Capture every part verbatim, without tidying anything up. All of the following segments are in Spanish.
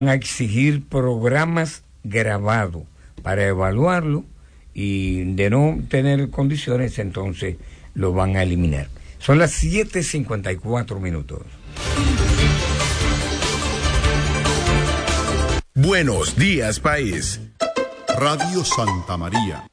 a exigir programas grabados para evaluarlo y de no tener condiciones, entonces lo van a eliminar. Son las siete cincuenta y cuatro minutos. Buenos días, país. Radio Santa María.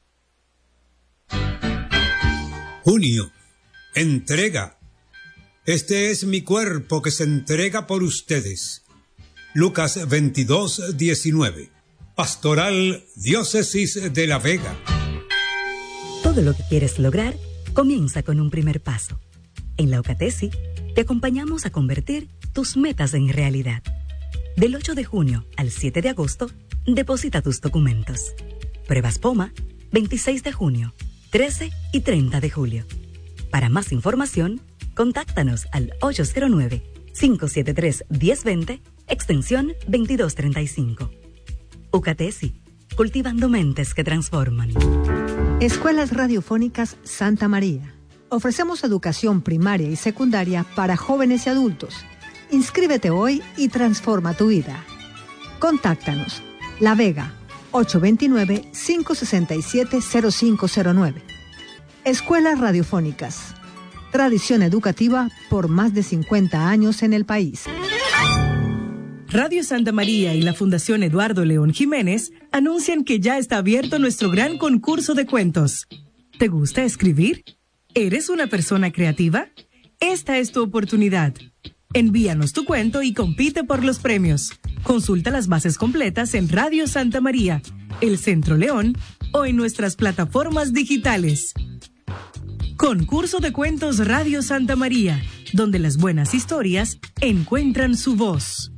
Junio. Entrega. Este es mi cuerpo que se entrega por ustedes. Lucas veintidós, diecinueve. Pastoral Diócesis de La Vega. Todo lo que quieres lograr comienza con un primer paso. En la Eucatesi te acompañamos a convertir tus metas en realidad. Del ocho de junio al siete de agosto, deposita tus documentos. Pruebas POMA, veintiséis de junio, trece y treinta de julio. Para más información, contáctanos al ocho cero nueve, cinco siete tres, uno cero dos cero, extensión veintidós treinta y cinco. Eucatesi, cultivando mentes que transforman. Escuelas Radiofónicas Santa María. Ofrecemos educación primaria y secundaria para jóvenes y adultos. Inscríbete hoy y transforma tu vida. Contáctanos. La Vega, ocho dos nueve, cinco seis siete, cero cinco cero nueve. Escuelas Radiofónicas. Tradición educativa por más de cincuenta años en el país. Radio Santa María y la Fundación Eduardo León Jiménez anuncian que ya está abierto nuestro gran concurso de cuentos. ¿Te gusta escribir? ¿Eres una persona creativa? Esta es tu oportunidad. Envíanos tu cuento y compite por los premios. Consulta las bases completas en Radio Santa María, El Centro León o en nuestras plataformas digitales. Concurso de Cuentos Radio Santa María, donde las buenas historias encuentran su voz.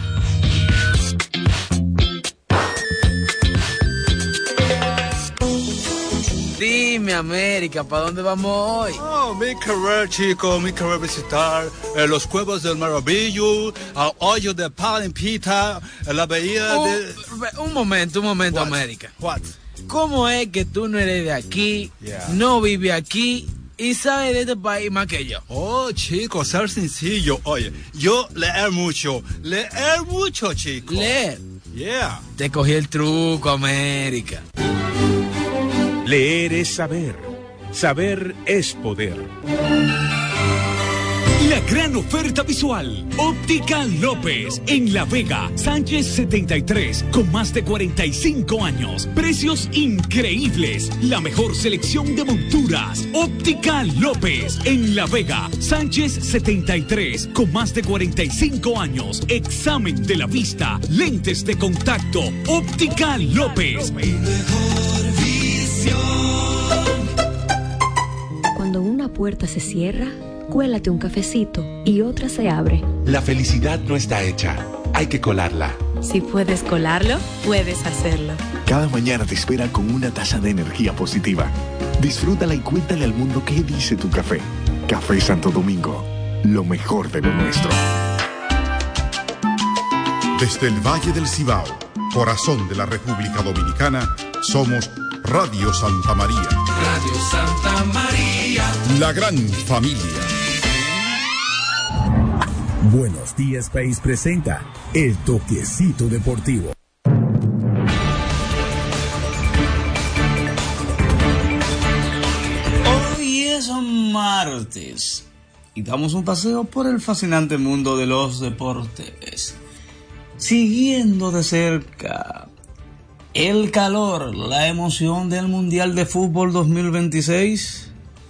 Dime, América, ¿para dónde vamos hoy? Oh, mi querer, chico, mi querer visitar eh, los Cuevos del Maravillo, el hoyo de Palimpita, la bahía uh, de... Un momento, un momento, What? América. What? ¿Cómo es que tú no eres de aquí, Yeah. no vives aquí y sabes de este país más que yo? Oh, chico, ser sencillo. Oye, yo leer mucho, leer mucho, chico. Leer. Yeah. Te cogí el truco, América. Leer es saber. Saber es poder. La gran oferta visual. Óptica López en La Vega, Sánchez setenta y tres, con más de cuarenta y cinco años. Precios increíbles. La mejor selección de monturas. Óptica López en La Vega, Sánchez setenta y tres, con más de cuarenta y cinco años. Examen de la vista, lentes de contacto. Óptica López. Cuando una puerta se cierra, cuélate un cafecito y otra se abre. La felicidad no está hecha, hay que colarla. Si puedes colarlo, puedes hacerlo. Cada mañana te espera con una taza de energía positiva. Disfrútala y cuéntale al mundo qué dice tu café. Café Santo Domingo, lo mejor de lo nuestro. Desde el Valle del Cibao, corazón de la República Dominicana, somos Radio Santa María. Radio Santa María. La gran familia. Buenos días, país presenta El Toquecito Deportivo. Hoy es martes y damos un paseo por el fascinante mundo de los deportes, siguiendo de cerca el calor, la emoción del Mundial de Fútbol dos mil veintiséis.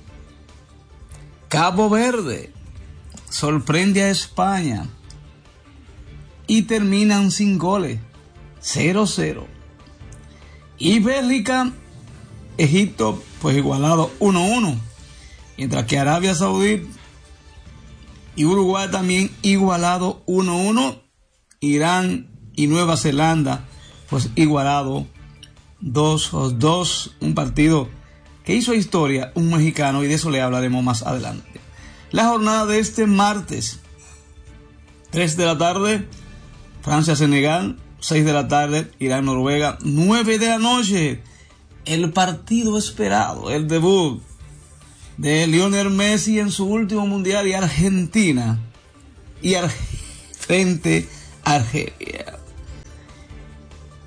Cabo Verde sorprende a España y terminan sin goles, cero cero. Y Bélgica, Egipto, pues igualado uno uno. Mientras que Arabia Saudí y Uruguay también igualado uno uno. Irán y Nueva Zelanda, pues igualado dos dos, un partido que hizo historia un mexicano, y de eso le hablaremos más adelante. La jornada de este martes, tres de la tarde, Francia-Senegal, seis de la tarde, Irán-Noruega, nueve de la noche, el partido esperado, el debut de Lionel Messi en su último mundial, y Argentina y Ar- frente a Argelia.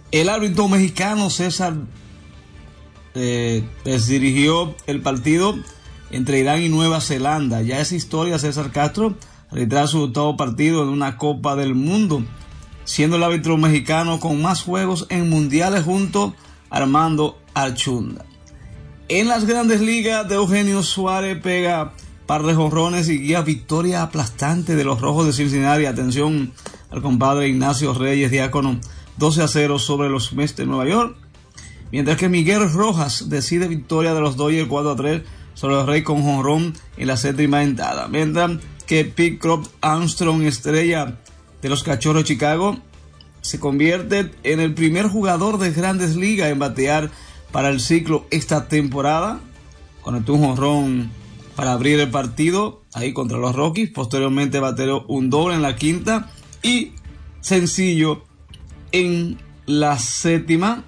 El árbitro mexicano César eh, pues, dirigió el partido entre Irán y Nueva Zelanda. Ya es historia César Castro arbitrar su octavo partido en una Copa del Mundo, siendo el árbitro mexicano con más juegos en mundiales junto a Armando Archunda. En las Grandes Ligas, de Eugenio Suárez pega par de jonrones y guía victoria aplastante de los Rojos de Cincinnati. Atención al compadre Ignacio Reyes Diácono, doce a cero sobre los Mets de Nueva York. Mientras que Miguel Rojas decide victoria de los Dodgers cuatro a tres sobre los Reyes con jonrón en la séptima entrada. Mientras que Pete Crow Armstrong, estrella de los Cachorros de Chicago, se convierte en el primer jugador de Grandes Ligas en batear para el ciclo esta temporada. Conectó un jonrón para abrir el partido ahí contra los Rockies. Posteriormente bateó un doble en la quinta y sencillo en la séptima.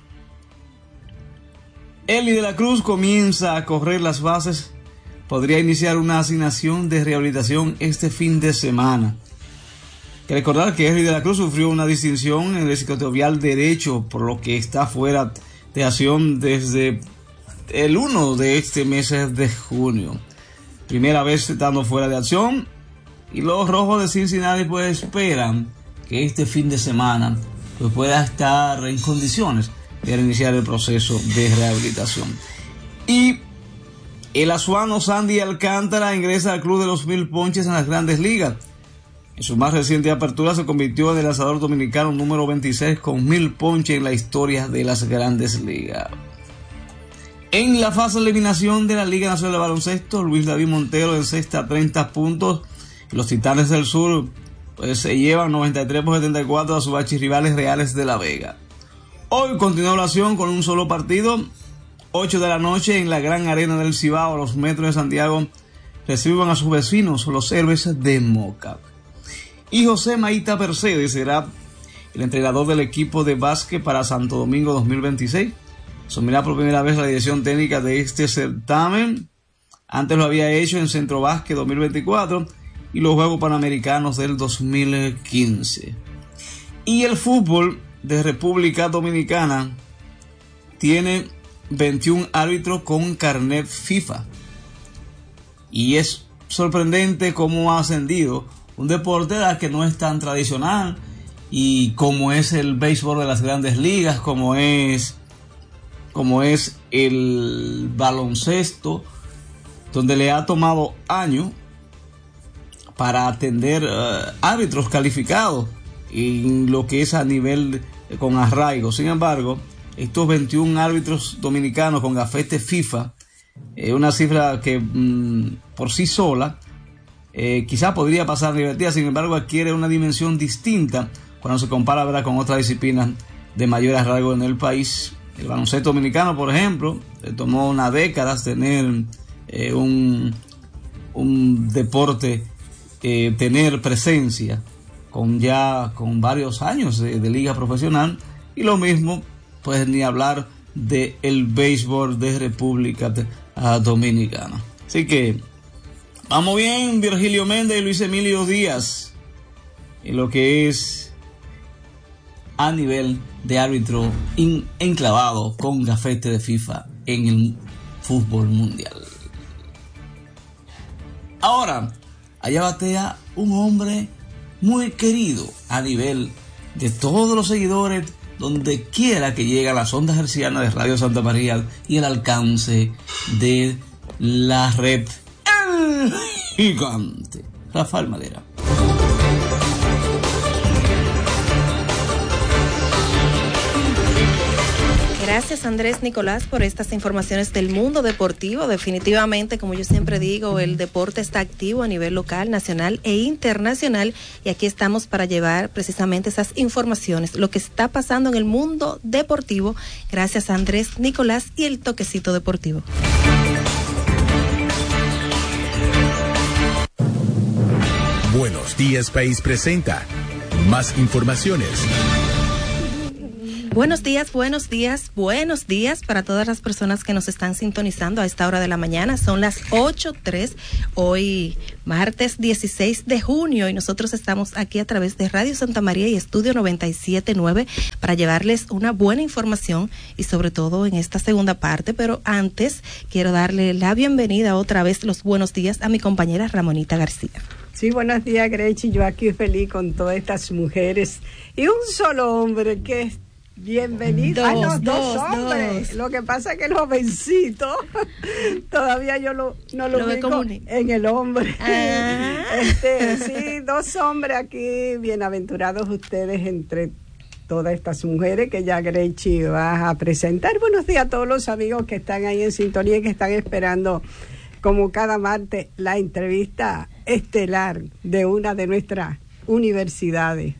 Eli de la Cruz comienza a correr las bases. Podría iniciar una asignación de rehabilitación este fin de semana. Hay que recordar que Eli de la Cruz sufrió una distinción en el isquiotibial derecho, por lo que está fuera de acción desde el uno de este mes de junio. Primera vez estando fuera de acción, y los Rojos de Cincinnati pues esperan que este fin de semana pues pueda estar en condiciones de iniciar el proceso de rehabilitación. Y el azuano Sandy Alcántara ingresa al club de los mil ponches en las Grandes Ligas. En su más reciente apertura se convirtió en el lanzador dominicano número veintiséis con mil ponches en la historia de las Grandes Ligas. En la fase de eliminación de la Liga Nacional de Baloncesto, Luis David Montero encesta treinta puntos. Los Titanes del Sur pues, se llevan noventa y tres por setenta y cuatro a sus archirrivales Reales de la Vega. Hoy continúa la acción con un solo partido. ocho de la noche en la Gran Arena del Cibao. Los Metros de Santiago reciben a sus vecinos, los Héroes de Moca. Y José Maíta Mercedes será el entrenador del equipo de básquet para Santo Domingo dos mil veintiséis. Asumirá por primera vez la dirección técnica de este certamen. Antes lo había hecho en Centro Básquet dos mil veinticuatro y los Juegos Panamericanos del dos mil quince. Y el fútbol de República Dominicana tiene veintiún árbitros con carnet FIFA. Y es sorprendente cómo ha ascendido un deporte que no es tan tradicional, y como es el béisbol de las Grandes Ligas, como es como es el baloncesto, donde le ha tomado años para atender uh, árbitros calificados en lo que es a nivel eh, con arraigo. Sin embargo, estos veintiún árbitros dominicanos con gafete FIFA, eh, una cifra que mmm, por sí sola eh, quizá podría pasar divertida, sin embargo adquiere una dimensión distinta cuando se compara, ¿verdad?, con otras disciplinas de mayor arraigo en el país. El baloncesto dominicano, por ejemplo, le tomó unas décadas tener eh, un, un deporte, eh, tener presencia con ya con varios años de, de liga profesional, y lo mismo, pues ni hablar de el béisbol de República Dominicana. Así que vamos bien, Virgilio Méndez y Luis Emilio Díaz, en lo que es a nivel de árbitro in, enclavado con gafete de FIFA en el fútbol mundial. Ahora, allá batea un hombre muy querido a nivel de todos los seguidores, donde quiera que llegue a las ondas hercianas de Radio Santa María y el alcance de la red, el gigante Rafael Madera. Gracias, Andrés Nicolás, por estas informaciones del mundo deportivo. Definitivamente, como yo siempre digo, el deporte está activo a nivel local, nacional e internacional, y aquí estamos para llevar precisamente esas informaciones, lo que está pasando en el mundo deportivo. Gracias a Andrés Nicolás y el toquecito deportivo. Buenos Días País presenta más informaciones. Buenos días, buenos días, buenos días para todas las personas que nos están sintonizando a esta hora de la mañana. Son las ocho tres, hoy martes dieciséis de junio, y nosotros estamos aquí a través de Radio Santa María y Estudio noventa y siete punto nueve para llevarles una buena información y sobre todo en esta segunda parte. Pero antes quiero darle la bienvenida otra vez, los buenos días a mi compañera Ramonita García. Sí, buenos días, Grechi. Yo aquí feliz con todas estas mujeres y un solo hombre que es bienvenido. Dos, ah, no, dos, dos hombres. Dos. Lo que pasa es que el jovencito todavía yo lo, no lo, lo ubico en el hombre. Ah. Este, sí, dos hombres aquí, bienaventurados ustedes entre todas estas mujeres que ya Grechi va a presentar. Buenos días a todos los amigos que están ahí en sintonía y que están esperando, como cada martes, la entrevista estelar de una de nuestras universidades.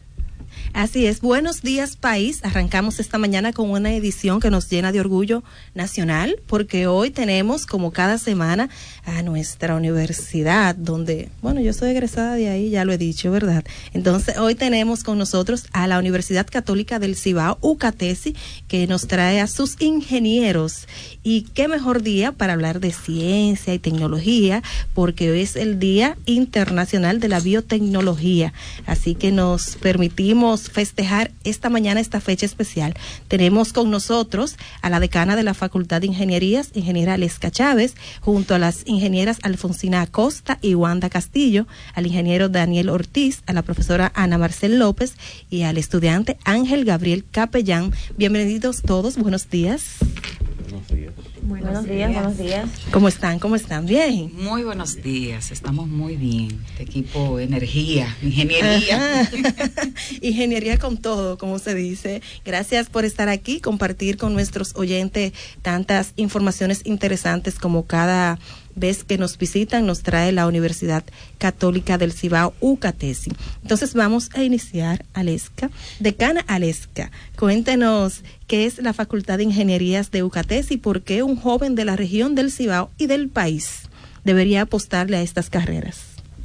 Así es, buenos días país. Arrancamos esta mañana con una edición que nos llena de orgullo nacional, porque hoy tenemos, como cada semana, a nuestra universidad, donde, bueno, yo soy egresada de ahí, ya lo he dicho, ¿verdad? Entonces, hoy tenemos con nosotros a la Universidad Católica del Cibao, UCATESI, que nos trae a sus ingenieros. Y qué mejor día para hablar de ciencia y tecnología, porque hoy es el Día Internacional de la Biotecnología. Así que nos permitimos festejar esta mañana esta fecha especial. Tenemos con nosotros a la decana de la Facultad de Ingenierías, ingeniera Aleska Chávez, junto a las ingenieras Alfonsina Acosta y Wanda Castillo, al ingeniero Daniel Ortiz, a la profesora Ana Marcel López y al estudiante Ángel Gabriel Capellán. Bienvenidos todos, buenos días. Buenos días. Buenos, buenos días, días, buenos días. ¿Cómo están? ¿Cómo están? ¿Bien? Muy buenos días, estamos muy bien. Este equipo, energía, ingeniería. Ingeniería con todo, como se dice. Gracias por estar aquí, compartir con nuestros oyentes tantas informaciones interesantes como cada vez que nos visitan nos trae la Universidad Católica del Cibao, UCATESI. Entonces vamos a iniciar, Aleska. Decana Aleska, cuéntenos qué es la Facultad de Ingenierías de UCATESI y por qué un joven de la región del Cibao y del país debería apostarle a estas carreras.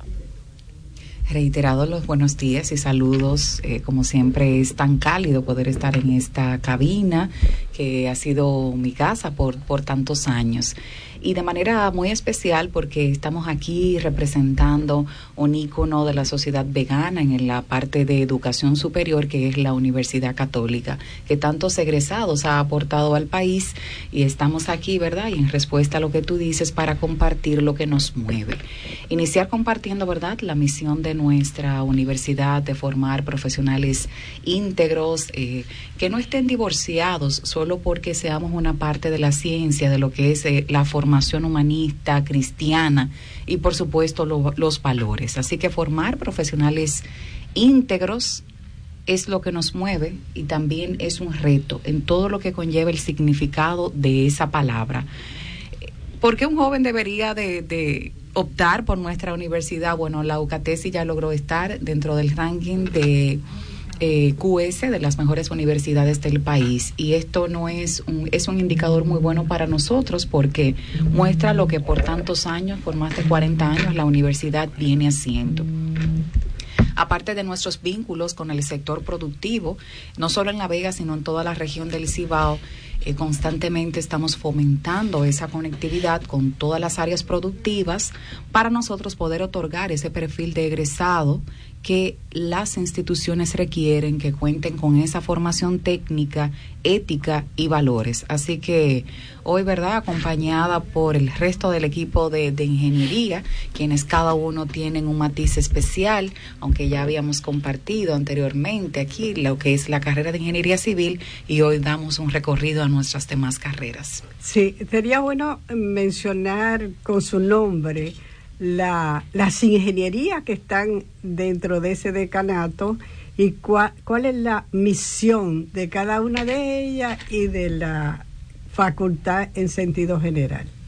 Reiterados los buenos días y saludos, eh, como siempre es tan cálido poder estar en esta cabina que ha sido mi casa por, por tantos años. Y de manera muy especial porque estamos aquí representando un ícono de la sociedad vegana en la parte de educación superior, que es la Universidad Católica, que tantos egresados ha aportado al país, y estamos aquí, ¿verdad? Y en respuesta a lo que tú dices, para compartir lo que nos mueve. Iniciar compartiendo, ¿verdad?, la misión de nuestra universidad de formar profesionales íntegros, eh, que no estén divorciados solo porque seamos una parte de la ciencia, de lo que es eh, la formación humanista, cristiana y por supuesto lo, los valores. Así que formar profesionales íntegros es lo que nos mueve y también es un reto en todo lo que conlleva el significado de esa palabra. ¿Por qué un joven debería de, de optar por nuestra universidad? Bueno, la UCATESI ya logró estar dentro del ranking de Eh, Q S de las mejores universidades del país, y esto no es un, es un indicador muy bueno para nosotros porque muestra lo que por tantos años, por más de cuarenta años, la universidad viene haciendo. Aparte de nuestros vínculos con el sector productivo, no solo en La Vega, sino en toda la región del Cibao, eh, constantemente estamos fomentando esa conectividad con todas las áreas productivas para nosotros poder otorgar ese perfil de egresado que las instituciones requieren, que cuenten con esa formación técnica, ética y valores. Así que hoy, ¿verdad?, acompañada por el resto del equipo de, de ingeniería, quienes cada uno tienen un matiz especial, aunque ya habíamos compartido anteriormente aquí lo que es la carrera de ingeniería civil, y hoy damos un recorrido a nuestras demás carreras. Sí, sería bueno mencionar con su nombre La, las ingenierías que están dentro de ese decanato y cua, cuál es la misión de cada una de ellas y de la facultad en sentido general.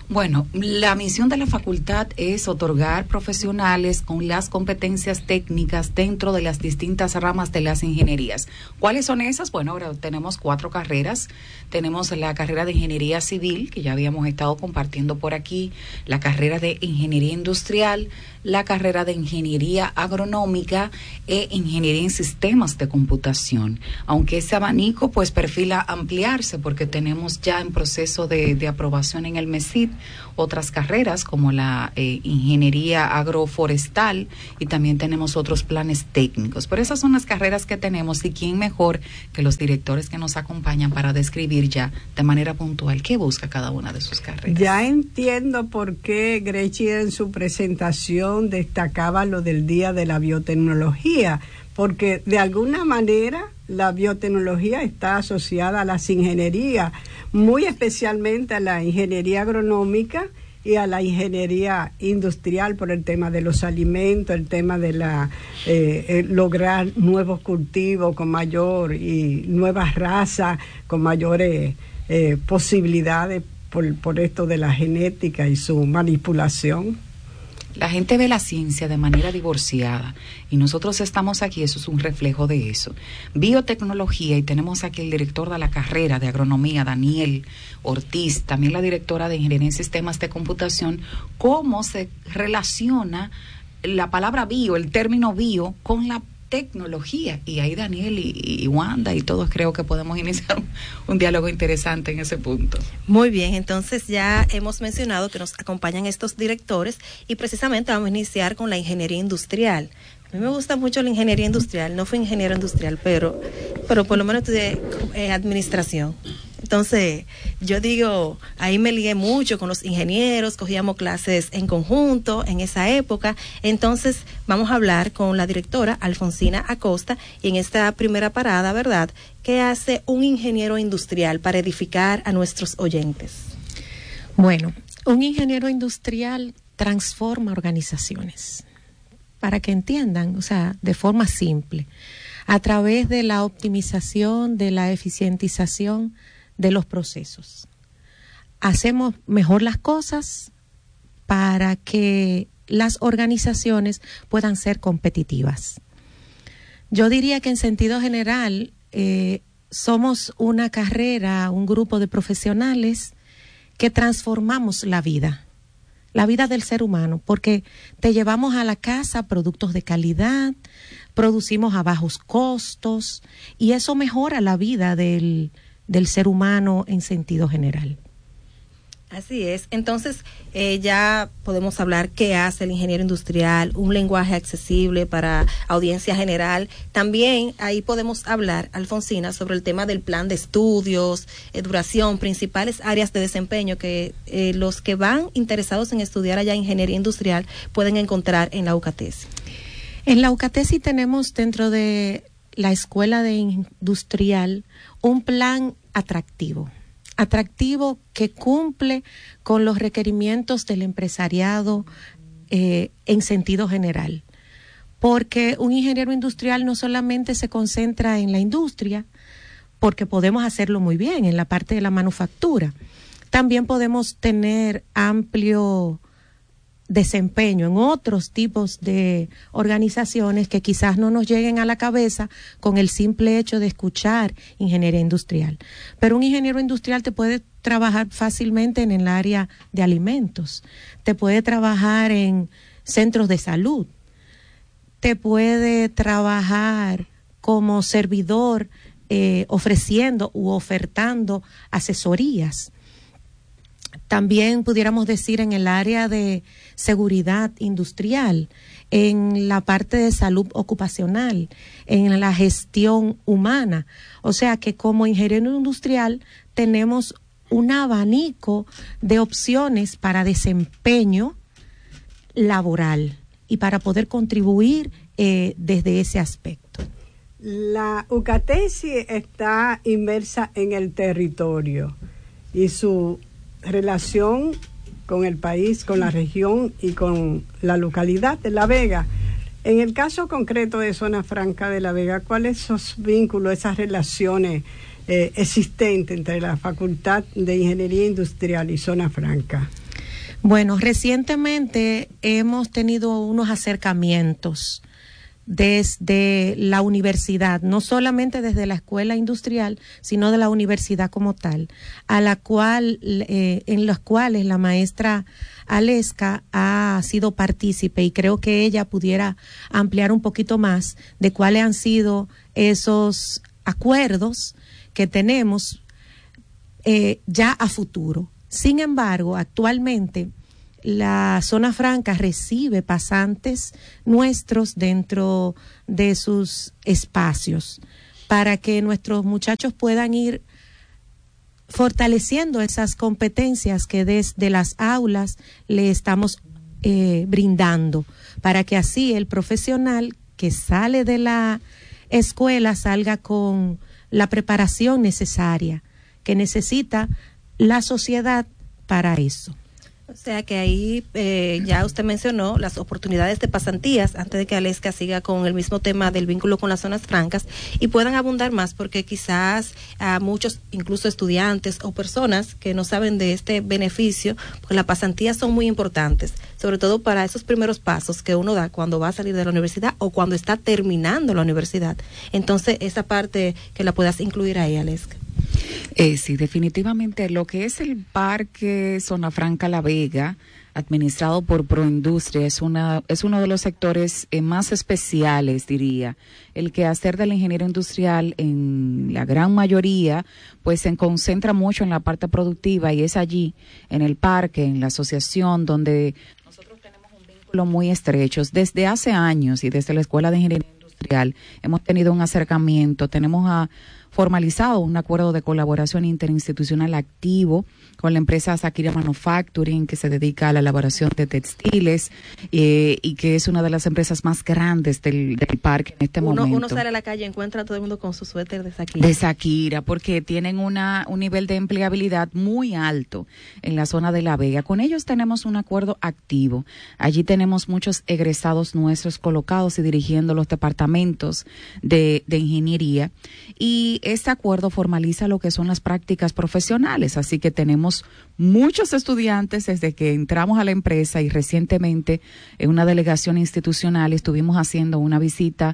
Bueno, la misión de la facultad es otorgar profesionales con las competencias técnicas dentro de las distintas ramas de las ingenierías. ¿Cuáles son esas? Bueno, ahora tenemos cuatro carreras. Tenemos la carrera de Ingeniería Civil, que ya habíamos estado compartiendo por aquí, la carrera de Ingeniería Industrial, la carrera de Ingeniería Agronómica e Ingeniería en Sistemas de Computación. Aunque ese abanico pues perfila ampliarse porque tenemos ya en proceso de, de aprobación en el MESID otras carreras como la eh, Ingeniería Agroforestal y también tenemos otros planes técnicos. Pero esas son las carreras que tenemos y quién mejor que los directores que nos acompañan para describir ya de manera puntual qué busca cada una de sus carreras. Ya entiendo por qué Grechi en su presentación destacaba lo del Día de la Biotecnología, porque de alguna manera la biotecnología está asociada a las ingenierías, muy especialmente a la ingeniería agronómica y a la ingeniería industrial por el tema de los alimentos, el tema de la eh, eh, lograr nuevos cultivos con mayor y nuevas razas con mayores eh, posibilidades por, por esto de la genética y su manipulación. La gente ve la ciencia de manera divorciada y nosotros estamos aquí, eso es un reflejo de eso. Biotecnología, y tenemos aquí el director de la carrera de agronomía, Daniel Ortiz, también la directora de Ingeniería en Sistemas de Computación, cómo se relaciona la palabra bio, el término bio, con la tecnología. Y ahí Daniel y, y Wanda y todos creo que podemos iniciar un, un diálogo interesante en ese punto. Muy bien, entonces ya hemos mencionado que nos acompañan estos directores y precisamente vamos a iniciar con la ingeniería industrial. A mí me gusta mucho la ingeniería industrial, no fui ingeniero industrial, pero, pero por lo menos estudié eh, administración. Entonces, yo digo, ahí me ligué mucho con los ingenieros, cogíamos clases en conjunto en esa época. Entonces, vamos a hablar con la directora Alfonsina Acosta y en esta primera parada, ¿verdad?, ¿qué hace un ingeniero industrial para edificar a nuestros oyentes? Bueno, un ingeniero industrial transforma organizaciones. Para que entiendan, o sea, de forma simple, a través de la optimización, de la eficientización de los procesos. Hacemos mejor las cosas para que las organizaciones puedan ser competitivas. Yo diría que en sentido general eh, somos una carrera, un grupo de profesionales que transformamos la vida. La vida del ser humano, porque te llevamos a la casa productos de calidad, producimos a bajos costos y eso mejora la vida del, del ser humano en sentido general. Así es. Entonces, eh, ya podemos hablar qué hace el ingeniero industrial, un lenguaje accesible para audiencia general. También ahí podemos hablar, Alfonsina, sobre el tema del plan de estudios, eh, duración, principales áreas de desempeño que eh, los que van interesados en estudiar allá ingeniería industrial pueden encontrar en la UCATESI. En la UCATESI tenemos dentro de la Escuela de Industrial un plan atractivo. atractivo que cumple con los requerimientos del empresariado eh, en sentido general. Porque un ingeniero industrial no solamente se concentra en la industria, porque podemos hacerlo muy bien en la parte de la manufactura. También podemos tener amplio desempeño en otros tipos de organizaciones que quizás no nos lleguen a la cabeza con el simple hecho de escuchar ingeniería industrial. Pero un ingeniero industrial te puede trabajar fácilmente en el área de alimentos, te puede trabajar en centros de salud, te puede trabajar como servidor eh, ofreciendo u ofertando asesorías. También pudiéramos decir en el área de seguridad industrial, en la parte de salud ocupacional, en la gestión humana. O sea que como ingeniero industrial tenemos un abanico de opciones para desempeño laboral y para poder contribuir eh, desde ese aspecto. La UCATESI está inmersa en el territorio y su relación con el país, con la región y con la localidad de La Vega. En el caso concreto de Zona Franca de La Vega, ¿cuáles son esos vínculos, esas relaciones eh, existentes entre la Facultad de Ingeniería Industrial y Zona Franca? Bueno, recientemente hemos tenido unos acercamientos desde la universidad, no solamente desde la escuela industrial, sino de la universidad como tal, a la cual, eh, en los cuales la maestra Aleska ha sido partícipe, y creo que ella pudiera ampliar un poquito más de cuáles han sido esos acuerdos que tenemos eh, ya a futuro. Sin embargo, actualmente la zona franca recibe pasantes nuestros dentro de sus espacios para que nuestros muchachos puedan ir fortaleciendo esas competencias que desde las aulas le estamos eh, brindando, para que así el profesional que sale de la escuela salga con la preparación necesaria que necesita la sociedad para eso. O sea que ahí eh, ya usted mencionó las oportunidades de pasantías, antes de que Aleska siga con el mismo tema del vínculo con las zonas francas y puedan abundar más, porque quizás a muchos, incluso estudiantes o personas que no saben de este beneficio, porque las pasantías son muy importantes, sobre todo para esos primeros pasos que uno da cuando va a salir de la universidad o cuando está terminando la universidad. Entonces, esa parte que la puedas incluir ahí, Aleska. Eh, sí, definitivamente lo que es el Parque Zona Franca La Vega, administrado por Proindustria, es una es uno de los sectores eh, más especiales, diría. El quehacer del ingeniero industrial, en la gran mayoría, pues se concentra mucho en la parte productiva, y es allí, en el parque, en la asociación, donde nosotros tenemos un vínculo muy estrecho. Desde hace años, y desde la Escuela de Ingeniería Industrial, hemos tenido un acercamiento, tenemos a formalizado un acuerdo de colaboración interinstitucional activo con la empresa Sakira Manufacturing, que se dedica a la elaboración de textiles eh, y que es una de las empresas más grandes del, del parque en este uno, momento. Uno sale a la calle y encuentra a todo el mundo con su suéter de Sakira. De Sakira, porque tienen una un nivel de empleabilidad muy alto en la zona de La Vega. Con ellos tenemos un acuerdo activo. Allí tenemos muchos egresados nuestros colocados y dirigiendo los departamentos de, de ingeniería, y este acuerdo formaliza lo que son las prácticas profesionales, así que tenemos muchos estudiantes desde que entramos a la empresa, y recientemente en una delegación institucional estuvimos haciendo una visita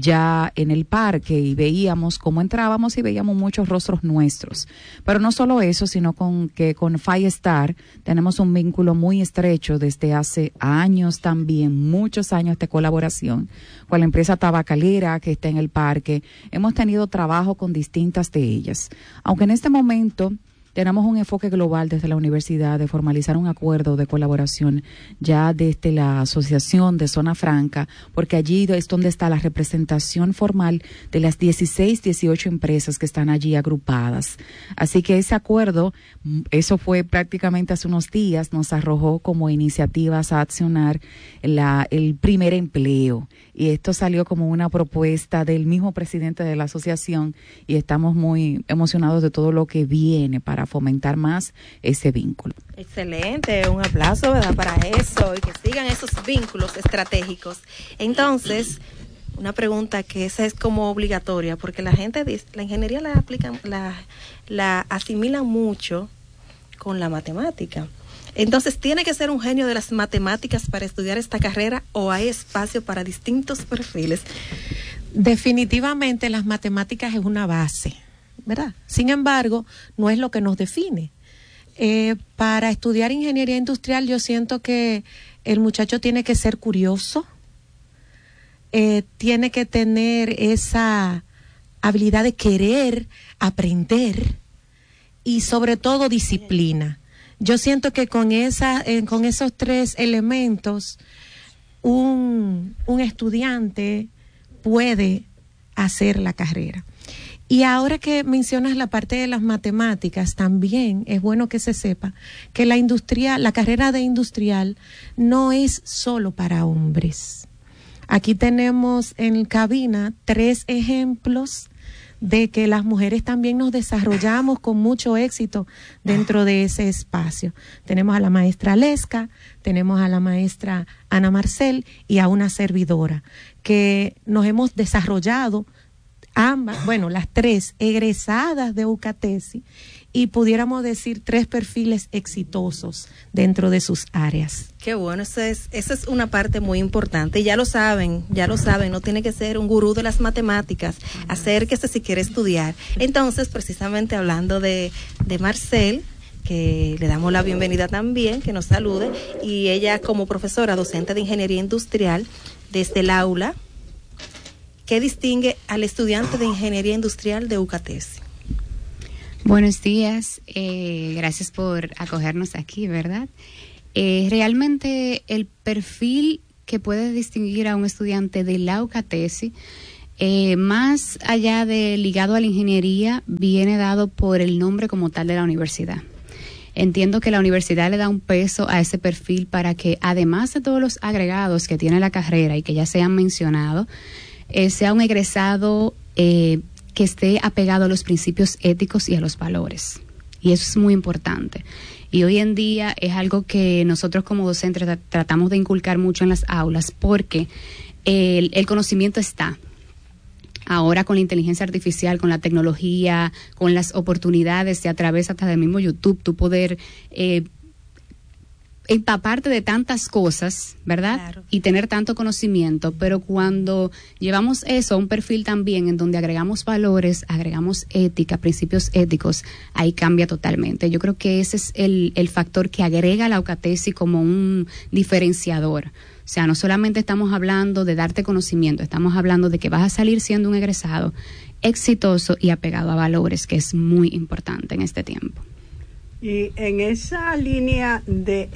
ya en el parque y veíamos cómo entrábamos y veíamos muchos rostros nuestros. Pero no solo eso, sino con que con Firestar tenemos un vínculo muy estrecho desde hace años también, muchos años de colaboración con la empresa tabacalera que está en el parque. Hemos tenido trabajo con distintas de ellas. Aunque en este momento tenemos un enfoque global desde la universidad de formalizar un acuerdo de colaboración ya desde la Asociación de Zona Franca, porque allí es donde está la representación formal de las dieciséis, dieciocho empresas que están allí agrupadas. Así que ese acuerdo, eso fue prácticamente hace unos días, nos arrojó como iniciativas a accionar la, el primer empleo. Y esto salió como una propuesta del mismo presidente de la asociación, y estamos muy emocionados de todo lo que viene para fomentar más ese vínculo. Excelente, un aplauso, ¿verdad?, para eso, y que sigan esos vínculos estratégicos. Entonces, una pregunta que esa es como obligatoria, porque la gente dice, la ingeniería la aplican, la, la asimilan mucho con la matemática. Entonces, ¿tiene que ser un genio de las matemáticas para estudiar esta carrera, o hay espacio para distintos perfiles? Definitivamente las matemáticas es una base, ¿verdad? Sin embargo, no es lo que nos define. Eh, para estudiar ingeniería industrial, yo siento que el muchacho tiene que ser curioso, eh, tiene que tener esa habilidad de querer aprender, y sobre todo disciplina. Yo siento que con esa, eh, con esos tres elementos, un, un estudiante puede hacer la carrera. Y ahora que mencionas la parte de las matemáticas, también es bueno que se sepa que la industria, la carrera de industrial no es solo para hombres. Aquí tenemos en cabina tres ejemplos de que las mujeres también nos desarrollamos con mucho éxito dentro de ese espacio. Tenemos a la maestra Aleska, tenemos a la maestra Ana Marcel y a una servidora, que nos hemos desarrollado ambas, bueno, las tres egresadas de UCATESI, y pudiéramos decir tres perfiles exitosos dentro de sus áreas. Qué bueno, esa es, esa es una parte muy importante. Ya lo saben, ya lo saben, no tiene que ser un gurú de las matemáticas. Acérquese si quiere estudiar. Entonces, precisamente hablando de, de Marcel, que le damos la bienvenida también, que nos salude, y ella como profesora docente de Ingeniería Industrial desde el aula, ¿qué distingue al estudiante de Ingeniería Industrial de UCATESI? Buenos días, eh, gracias por acogernos aquí, ¿verdad? Eh, realmente el perfil que puede distinguir a un estudiante de la UCATESI, eh, más allá de ligado a la ingeniería, viene dado por el nombre como tal de la universidad. Entiendo que la universidad le da un peso a ese perfil para que, además de todos los agregados que tiene la carrera y que ya se han mencionado, eh, sea un egresado eh, que esté apegado a los principios éticos y a los valores. Y eso es muy importante. Y hoy en día es algo que nosotros como docentes tra- tratamos de inculcar mucho en las aulas, porque el, el conocimiento está. Ahora con la inteligencia artificial, con la tecnología, con las oportunidades de a través hasta del mismo YouTube, tú poder eh, empaparte de tantas cosas, ¿verdad? Claro. Y tener tanto conocimiento, pero cuando llevamos eso a un perfil también en donde agregamos valores, agregamos ética, principios éticos, ahí cambia totalmente. Yo creo que ese es el, el factor que agrega la UCATESI como un diferenciador. O sea, no solamente estamos hablando de darte conocimiento, estamos hablando de que vas a salir siendo un egresado exitoso y apegado a valores, que es muy importante en este tiempo. Y en esa línea de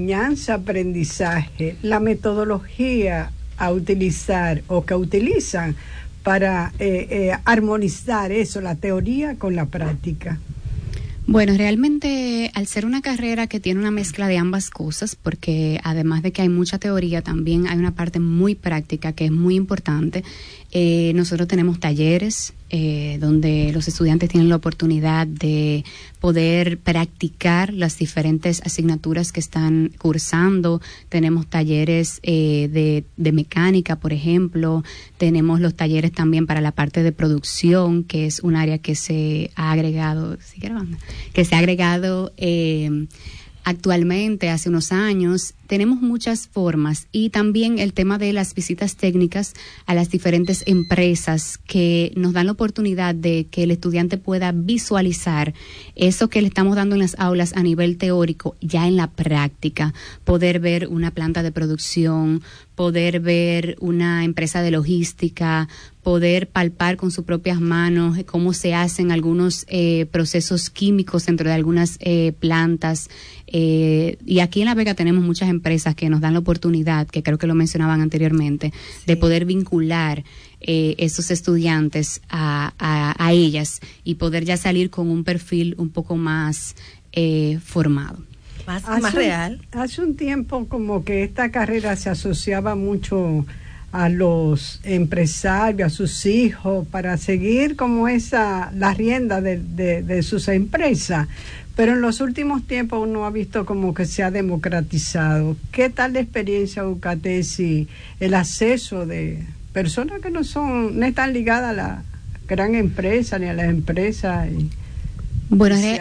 enseñanza-aprendizaje, la metodología a utilizar o que utilizan para eh, eh, armonizar eso, la teoría con la práctica. Bueno, realmente al ser una carrera que tiene una mezcla de ambas cosas, porque además de que hay mucha teoría, también hay una parte muy práctica que es muy importante. Eh, nosotros tenemos talleres eh, donde los estudiantes tienen la oportunidad de poder practicar las diferentes asignaturas que están cursando. Tenemos talleres eh, de, de mecánica, por ejemplo. Tenemos los talleres también para la parte de producción, que es un área que se ha agregado, ¿sí grabando? que se ha agregado eh, actualmente, hace unos años. Tenemos muchas formas, y también el tema de las visitas técnicas a las diferentes empresas que nos dan la oportunidad de que el estudiante pueda visualizar eso que le estamos dando en las aulas a nivel teórico ya en la práctica, poder ver una planta de producción, poder ver una empresa de logística, poder palpar con sus propias manos cómo se hacen algunos eh, procesos químicos dentro de algunas eh, plantas. Eh, y aquí en La Vega tenemos muchas empresas que nos dan la oportunidad, que creo que lo mencionaban anteriormente, sí, de poder vincular eh, esos estudiantes a, a, a ellas y poder ya salir con un perfil un poco más eh, formado. Más, más real. Hace un tiempo como que esta carrera se asociaba mucho a los empresarios, a sus hijos, para seguir como esa, la rienda de, de, de sus empresas. Pero en los últimos tiempos uno ha visto como que se ha democratizado. ¿Qué tal la experiencia UCATESI, el acceso de personas que no son, no están ligadas a la gran empresa ni a las empresas? Y, bueno, re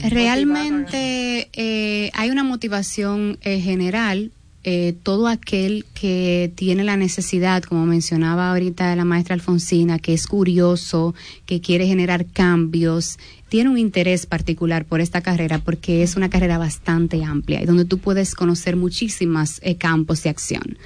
realmente eh, hay una motivación eh, general. Eh, todo aquel que tiene la necesidad, como mencionaba ahorita la maestra Alfonsina, que es curioso, que quiere generar cambios, tiene un interés particular por esta carrera, porque es una carrera bastante amplia y donde tú puedes conocer muchísimos eh, campos de acción.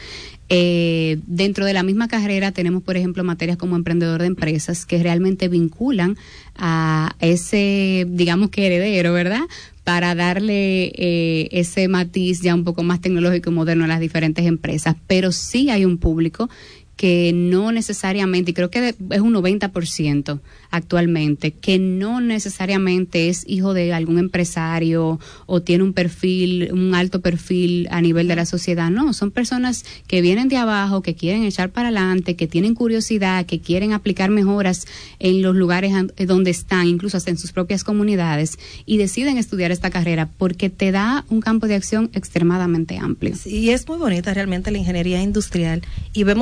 Eh, dentro de la misma carrera tenemos, por ejemplo, materias como emprendedor de empresas, que realmente vinculan a ese, digamos que heredero, ¿verdad?, para darle eh, ese matiz ya un poco más tecnológico y moderno a las diferentes empresas. Pero sí hay un público que no necesariamente, y creo que es un noventa por ciento actualmente, que no necesariamente es hijo de algún empresario o tiene un perfil, un alto perfil a nivel de la sociedad. No, son personas que vienen de abajo, que quieren echar para adelante, que tienen curiosidad, que quieren aplicar mejoras en los lugares donde están, incluso hasta en sus propias comunidades, y deciden estudiar esta carrera porque te da un campo de acción extremadamente amplio. Sí, y es muy bonita realmente la ingeniería industrial, y vemos ahora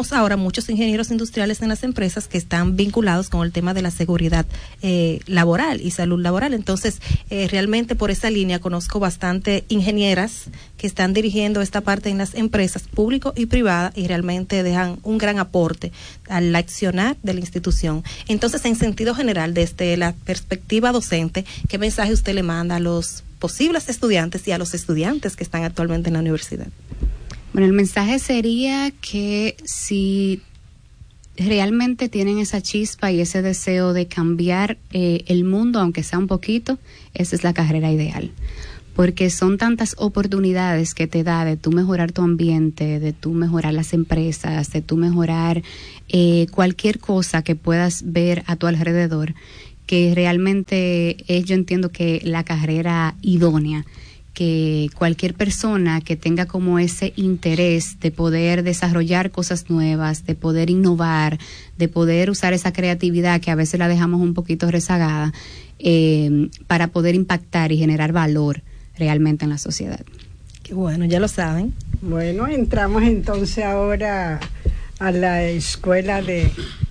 muchos ingenieros industriales en las empresas que están vinculados con el tema de la seguridad eh, laboral y salud laboral. Entonces, eh, realmente por esa línea conozco bastante ingenieras que están dirigiendo esta parte en las empresas público y privada y realmente dejan un gran aporte al accionar de la institución. Entonces, en sentido general, desde la perspectiva docente, ¿qué mensaje usted le manda a los posibles estudiantes y a los estudiantes que están actualmente en la universidad? Bueno, el mensaje sería que si realmente tienen esa chispa y ese deseo de cambiar eh, el mundo, aunque sea un poquito, esa es la carrera ideal. Porque son tantas oportunidades que te da de tú mejorar tu ambiente, de tú mejorar las empresas, de tú mejorar eh, cualquier cosa que puedas ver a tu alrededor, que realmente es, yo entiendo que la carrera idónea, que cualquier persona que tenga como ese interés de poder desarrollar cosas nuevas, de poder innovar, de poder usar esa creatividad que a veces la dejamos un poquito rezagada, eh, para poder impactar y generar valor realmente en la sociedad. Qué bueno, ya lo saben. Bueno, entramos entonces ahora a la escuela de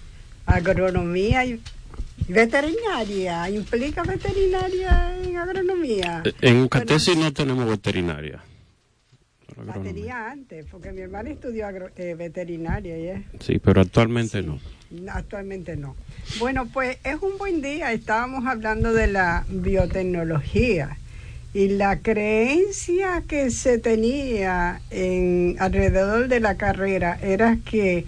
agronomía y veterinaria. ¿Implica veterinaria en agronomía? En Ucatesi no tenemos veterinaria. La tenía antes, porque mi hermana estudió agro, eh, veterinaria. ¿eh? Sí, pero actualmente sí, no. Actualmente no. Bueno, pues es un buen día. Estábamos hablando de la biotecnología. Y la creencia que se tenía en alrededor de la carrera era que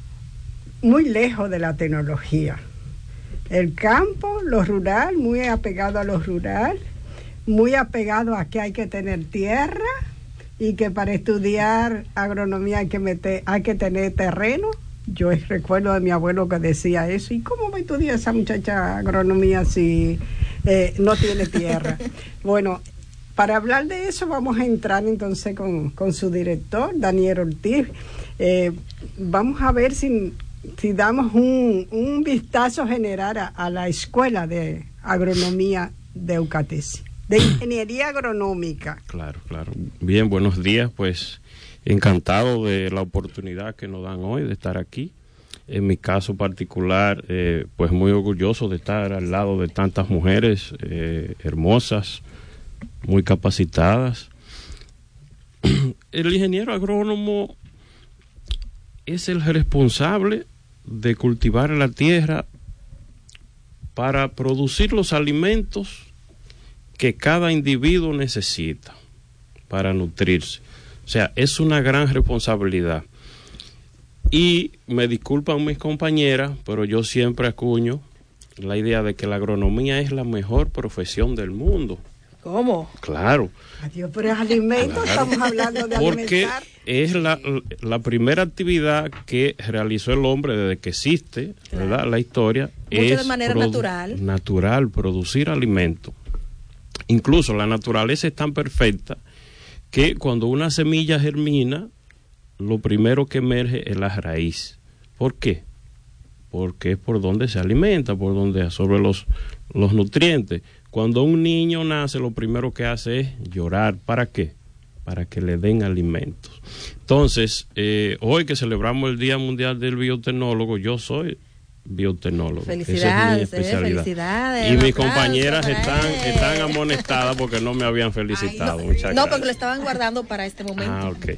muy lejos de la tecnología. El campo, lo rural, muy apegado a lo rural, muy apegado a que hay que tener tierra y que para estudiar agronomía hay que meter, hay que tener terreno. Yo recuerdo de mi abuelo que decía eso. ¿Y cómo va a estudiar esa muchacha agronomía si eh, no tiene tierra? Bueno, para hablar de eso vamos a entrar entonces con, con su director, Daniel Ortiz. Eh, vamos a ver si, si damos un, un vistazo general a, a la Escuela de Agronomía de Ucatesi, de Ingeniería Agronómica. Claro, claro. Bien, buenos días, pues encantado de la oportunidad que nos dan hoy de estar aquí. En mi caso particular, eh, pues muy orgulloso de estar al lado de tantas mujeres eh, hermosas, muy capacitadas. El ingeniero agrónomo es el responsable de cultivar la tierra para producir los alimentos que cada individuo necesita para nutrirse. O sea, es una gran responsabilidad. Y me disculpan mis compañeras, pero yo siempre acuño la idea de que la agronomía es la mejor profesión del mundo. ¿Cómo? Claro. Adiós, pero es alimento, claro. Estamos hablando de Porque alimentar. es la, la primera actividad que realizó el hombre desde que existe, claro. ¿verdad? La historia. Mucho es de manera produ- natural. Natural, producir alimentos. Incluso la naturaleza es tan perfecta que cuando una semilla germina, lo primero que emerge es la raíz. ¿Por qué? Porque es por donde se alimenta, por donde absorbe los, los nutrientes. Cuando un niño nace, lo primero que hace es llorar. ¿Para qué? Para que le den alimentos. Entonces, eh, hoy que celebramos el Día Mundial del Biotecnólogo, yo soy biotecnólogo. Felicidades, Esa es mi especialidad. Eh, felicidades. Y mis compañeras están, están amonestadas porque no me habían felicitado. Ay, no, Muchas no gracias. porque lo estaban guardando para este momento. Ah, ok.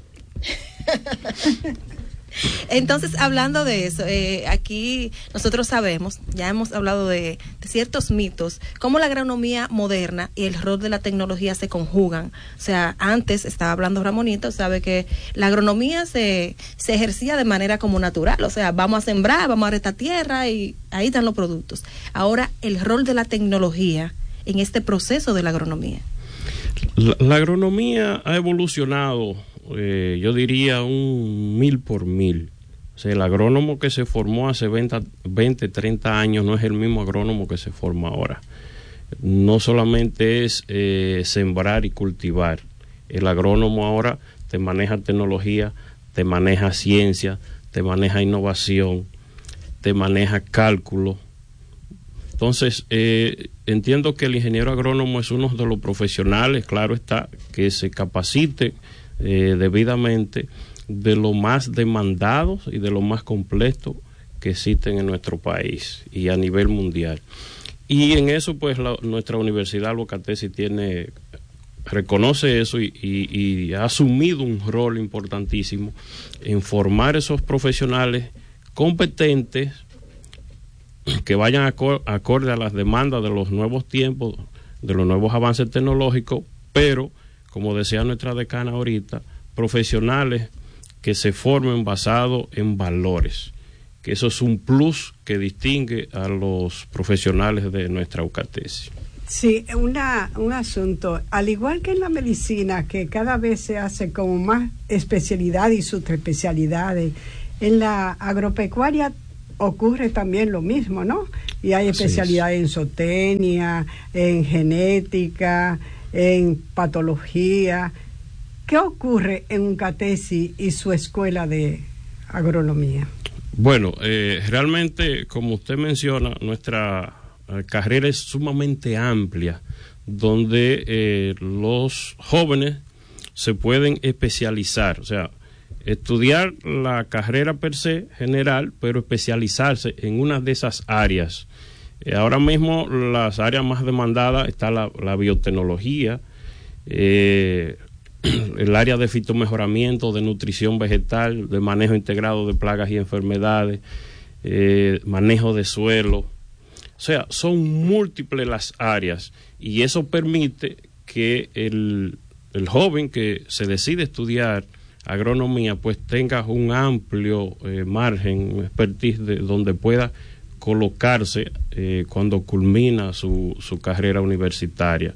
Entonces, hablando de eso, eh, aquí nosotros sabemos, ya hemos hablado de, de ciertos mitos, cómo la agronomía moderna y el rol de la tecnología se conjugan. O sea, antes estaba hablando Ramonito, sabe que la agronomía se, se ejercía de manera como natural, o sea, vamos a sembrar, vamos a restar tierra y ahí están los productos. Ahora, el rol de la tecnología en este proceso de la agronomía. La, la agronomía ha evolucionado, eh, yo diría un mil por mil. O sea, el agrónomo que se formó hace veinte, treinta años no es el mismo agrónomo que se forma ahora. No solamente es eh, sembrar y cultivar. El agrónomo ahora te maneja tecnología, te maneja ciencia, te maneja innovación, te maneja cálculo. Entonces, eh, entiendo que el ingeniero agrónomo es uno de los profesionales, claro está, que se capacite eh, debidamente, de los más demandados y de los más completos que existen en nuestro país y a nivel mundial. Y en eso, pues, la, nuestra Universidad Albo-Catesi tiene, reconoce eso y, y, y ha asumido un rol importantísimo en formar esos profesionales competentes que vayan acor acorde a las demandas de los nuevos tiempos, de los nuevos avances tecnológicos, pero, como decía nuestra decana ahorita, profesionales que se formen basados en valores, que eso es un plus que distingue a los profesionales de nuestra UCATESI. Sí, una, un asunto, al igual que en la medicina, que cada vez se hace como más especialidad y subespecialidades, en la agropecuaria ocurre también lo mismo, ¿no? Y hay especialidades en zootecnia, en genética, en patología. ¿Qué ocurre en UCATESI y su escuela de agronomía? Bueno, eh, realmente, como usted menciona, nuestra eh, carrera es sumamente amplia, donde eh, los jóvenes se pueden especializar, o sea, estudiar la carrera per se general, pero especializarse en una de esas áreas. Eh, ahora mismo las áreas más demandadas está la, la biotecnología, eh, el área de fitomejoramiento, de nutrición vegetal, de manejo integrado de plagas y enfermedades, eh, manejo de suelo. O sea, son múltiples las áreas y eso permite que el, el joven que se decide estudiar agronomía pues tenga un amplio eh, margen, un expertise de donde pueda colocarse eh, cuando culmina su, su carrera universitaria.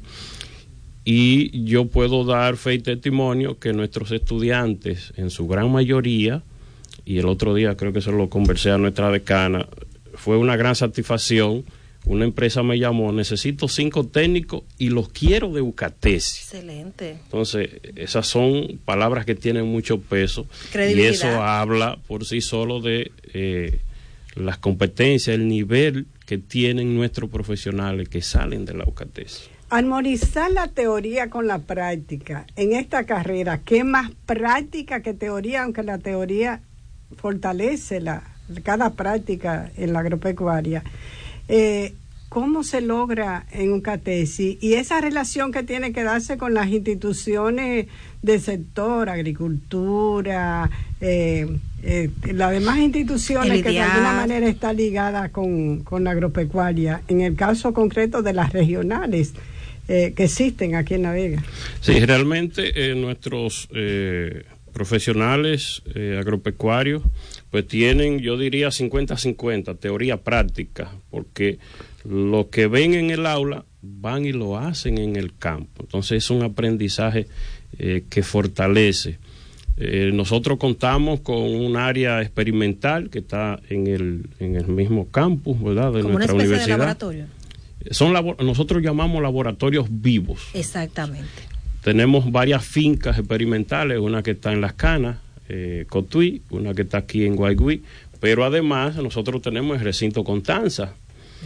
Y yo puedo dar fe y testimonio que nuestros estudiantes, en su gran mayoría, y el otro día creo que se lo conversé a nuestra decana, fue una gran satisfacción. Una empresa me llamó, necesito cinco técnicos y los quiero de UCATESI. Excelente. Entonces, esas son palabras que tienen mucho peso y eso habla por sí solo de eh, las competencias, el nivel que tienen nuestros profesionales que salen de la UCATESI. Armonizar la teoría con la práctica en esta carrera, ¿qué más práctica que teoría? Aunque la teoría fortalece la, cada práctica en la agropecuaria. Eh, ¿Cómo se logra en UCATESI? Y esa relación que tiene que darse con las instituciones del sector, agricultura, eh, eh, las demás instituciones que de alguna manera están ligadas con, con la agropecuaria, en el caso concreto de las regionales eh, que existen aquí en La Vega. Sí, realmente eh, nuestros eh, profesionales eh, agropecuarios pues tienen, yo diría, cincuenta cincuenta, teoría práctica, porque lo que ven en el aula van y lo hacen en el campo. Entonces es un aprendizaje eh, que fortalece. Eh, nosotros contamos con un área experimental que está en el, en el mismo campus, ¿verdad?, de como nuestra una especie universidad. De laboratorio. Son labo- nosotros llamamos laboratorios vivos. Exactamente. Tenemos varias fincas experimentales, una que está en Las Canas, eh, Cotuí, una que está aquí en Guaigüí, pero además nosotros tenemos el recinto Constanza,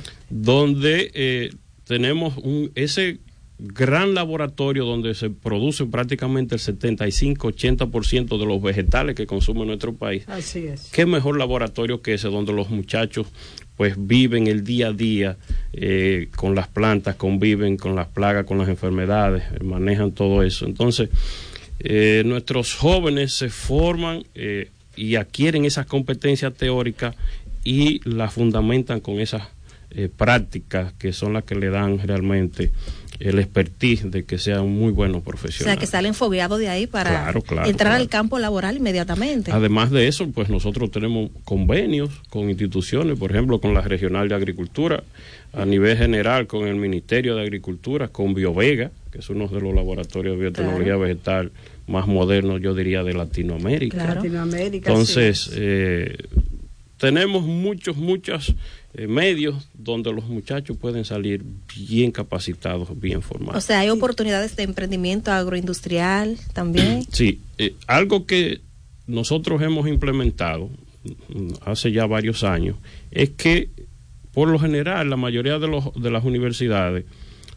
donde eh, tenemos un, ese gran laboratorio donde se produce prácticamente el setenta y cinco a ochenta por ciento de los vegetales que consume nuestro país. Así es. ¿Qué mejor laboratorio que ese, donde los muchachos pues viven el día a día eh, con las plantas, conviven con las plagas, con las enfermedades, manejan todo eso? Entonces, eh, nuestros jóvenes se forman eh, y adquieren esas competencias teóricas y las fundamentan con esas eh, prácticas que son las que le dan realmente el expertise de que sean muy buenos profesionales. O sea, que salen fogueados de ahí para claro, claro, entrar claro. al campo laboral inmediatamente. Además de eso, pues nosotros tenemos convenios con instituciones, por ejemplo, con la Regional de Agricultura, a nivel general con el Ministerio de Agricultura, con BioVega, que es uno de los laboratorios de biotecnología claro. vegetal más modernos, yo diría, de Latinoamérica. Claro. Latinoamérica, Entonces, sí. eh, tenemos muchos, muchos eh, medios donde los muchachos pueden salir bien capacitados, bien formados. O sea, hay oportunidades de emprendimiento agroindustrial también. Sí, eh, algo que nosotros hemos implementado hace ya varios años es que, por lo general, la mayoría de, los, de las universidades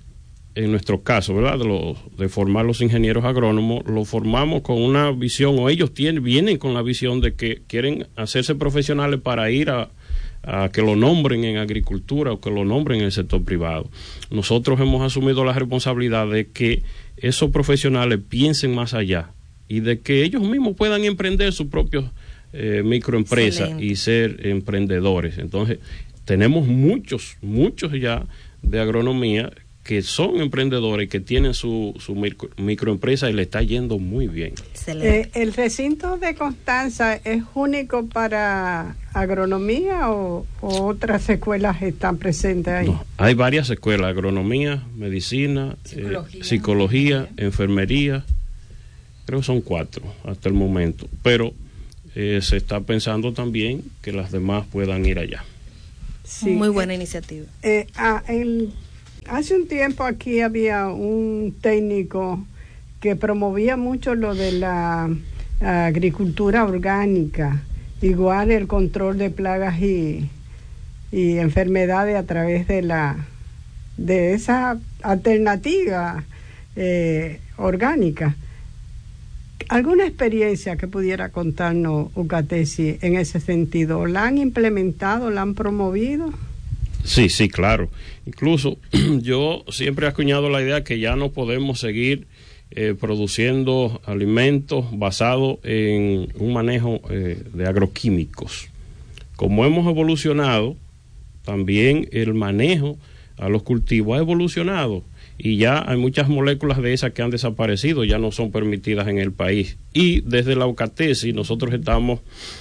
en nuestro caso, ¿verdad? De, los, de formar los ingenieros agrónomos, lo formamos con una visión, o ellos tienen, vienen con la visión de que quieren hacerse profesionales para ir a, a que lo nombren en agricultura o que lo nombren en el sector privado. Nosotros hemos asumido la responsabilidad de que esos profesionales piensen más allá y de que ellos mismos puedan emprender sus propios eh, microempresas Excelente. Y ser emprendedores. Entonces, tenemos muchos, muchos ya de agronomía que son emprendedores y que tienen su, su micro, microempresa y le está yendo muy bien. Eh, ¿El recinto de Constanza es único para agronomía o, o otras escuelas están presentes ahí? No, hay varias escuelas, agronomía, medicina, psicología, eh, psicología enfermería, creo que son cuatro hasta el momento, pero eh, se está pensando también que las demás puedan ir allá. Sí, muy buena eh, iniciativa. Eh, ah, el Hace un tiempo aquí había un técnico que promovía mucho lo de la agricultura orgánica, igual el control de plagas y, y enfermedades a través de la de esa alternativa eh, orgánica. ¿Alguna experiencia que pudiera contarnos UCATESI en ese sentido? ¿La han implementado, la han promovido? Sí, sí, claro. Incluso yo siempre he acuñado la idea que ya no podemos seguir eh, produciendo alimentos basados en un manejo eh, de agroquímicos. Como hemos evolucionado, también el manejo a los cultivos ha evolucionado y ya hay muchas moléculas de esas que han desaparecido, ya no son permitidas en el país. Y desde la UCATESI nosotros estamos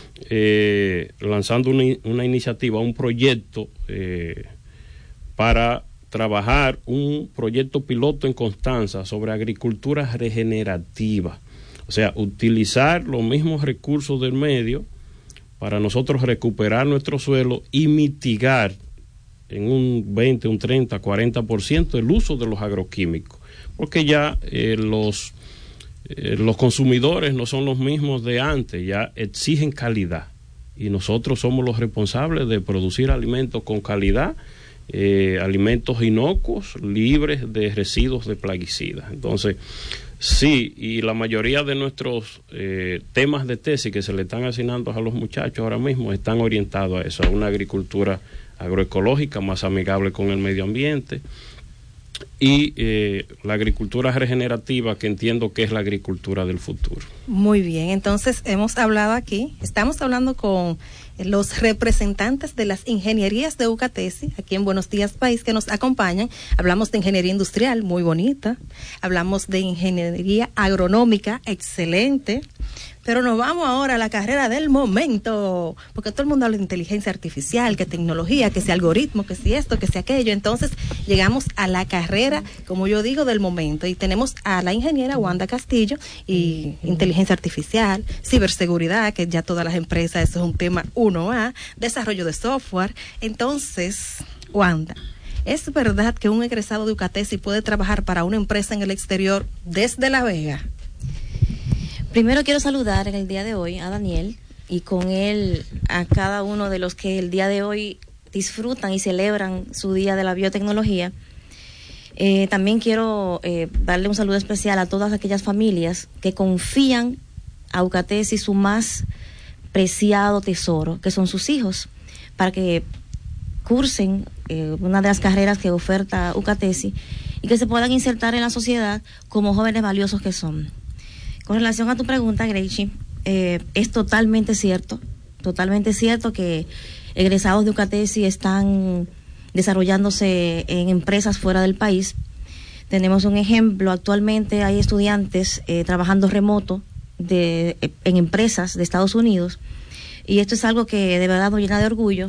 Eh, lanzando una, una iniciativa, un proyecto eh, para trabajar un proyecto piloto en Constanza sobre agricultura regenerativa, o sea, utilizar los mismos recursos del medio para nosotros recuperar nuestro suelo y mitigar en un veinte, un treinta, cuarenta por ciento el uso de los agroquímicos, porque ya eh, los Eh, los consumidores no son los mismos de antes, ya exigen calidad y nosotros somos los responsables de producir alimentos con calidad, eh, alimentos inocuos, libres de residuos de plaguicidas. Entonces, sí, y la mayoría de nuestros eh, temas de tesis que se le están asignando a los muchachos ahora mismo están orientados a eso, a una agricultura agroecológica más amigable con el medio ambiente, y eh, la agricultura regenerativa, que entiendo que es la agricultura del futuro. Muy bien, entonces hemos hablado aquí, estamos hablando con los representantes de las ingenierías de UCATESI, aquí en Buenos Días País, que nos acompañan. Hablamos de ingeniería industrial, muy bonita, hablamos de ingeniería agronómica, excelente, pero nos vamos ahora a la carrera del momento, porque todo el mundo habla de inteligencia artificial, que tecnología, que si algoritmo, que si esto, que si aquello. Entonces llegamos a la carrera, como yo digo, del momento, y tenemos a la ingeniera Wanda Castillo, y inteligencia artificial, ciberseguridad, que ya todas las empresas, eso es un tema uno A, desarrollo de software. Entonces, Wanda, ¿es verdad que un egresado de UCATESI puede trabajar para una empresa en el exterior desde La Vega? Primero quiero saludar en el día de hoy a Daniel y con él a cada uno de los que el día de hoy disfrutan y celebran su día de la biotecnología. Eh, también quiero eh, darle un saludo especial a todas aquellas familias que confían a UCATESI su más preciado tesoro, que son sus hijos, para que cursen eh, una de las carreras que oferta UCATESI y que se puedan insertar en la sociedad como jóvenes valiosos que son. Con relación a tu pregunta, Gracie, eh, es totalmente cierto, totalmente cierto que egresados de UCATESI están desarrollándose en empresas fuera del país. Tenemos un ejemplo, actualmente hay estudiantes eh, trabajando remoto de, en empresas de Estados Unidos, y esto es algo que de verdad nos llena de orgullo,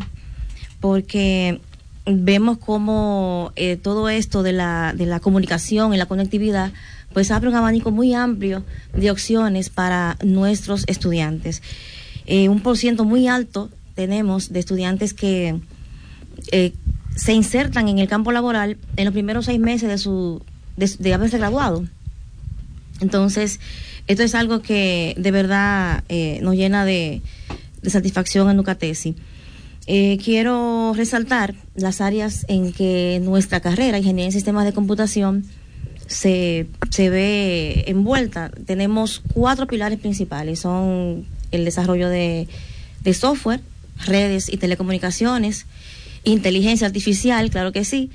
porque vemos cómo eh, todo esto de la, de la comunicación y la conectividad pues abre un abanico muy amplio de opciones para nuestros estudiantes. Eh, un por ciento muy alto tenemos de estudiantes que eh, se insertan en el campo laboral en los primeros seis meses de su de, de haberse graduado. Entonces, esto es algo que de verdad eh, nos llena de, de satisfacción en UCATESI. Eh, quiero resaltar las áreas en que nuestra carrera, Ingeniería en Sistemas de Computación, se, se ve envuelta. Tenemos cuatro pilares principales, son el desarrollo de, de software, redes y telecomunicaciones, inteligencia artificial, claro que sí,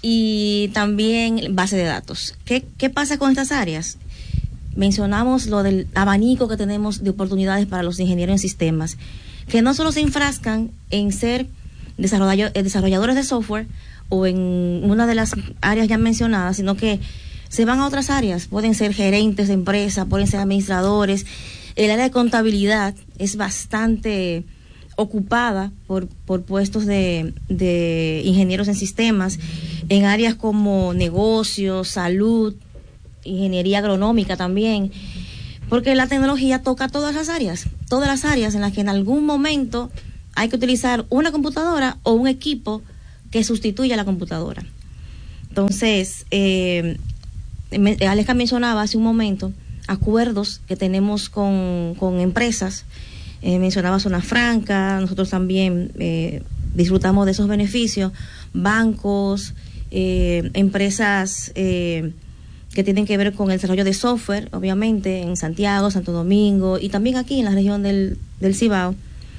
y también base de datos. ¿Qué, qué pasa con estas áreas? Mencionamos lo del abanico que tenemos de oportunidades para los ingenieros en sistemas, que no solo se enfrascan en ser desarrolladores de software o en una de las áreas ya mencionadas, sino que se van a otras áreas. Pueden ser gerentes de empresa, pueden ser administradores. El área de contabilidad es bastante ocupada por, por puestos de, de ingenieros en sistemas, en áreas como negocios, salud, ingeniería agronómica también, porque la tecnología toca todas las áreas, todas las áreas en las que en algún momento hay que utilizar una computadora o un equipo que sustituya a la computadora. Entonces, eh, Alexa mencionaba hace un momento acuerdos que tenemos con, con empresas, eh, mencionaba Zona Franca, nosotros también eh, disfrutamos de esos beneficios, bancos, eh, empresas eh, que tienen que ver con el desarrollo de software, obviamente, en Santiago, Santo Domingo y también aquí en la región del, del Cibao.